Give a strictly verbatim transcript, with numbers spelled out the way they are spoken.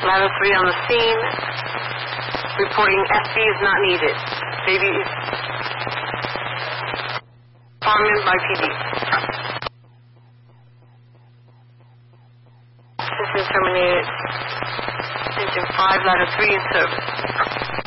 Ladder three on the scene. Reporting F B is not needed. Baby is farmed by P D. System terminated. Engine five, ladder three in service.